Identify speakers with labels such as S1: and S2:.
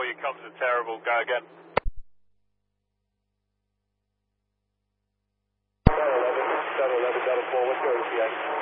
S1: your comms are terrible. Go again.
S2: 11, 4, what's your ETA?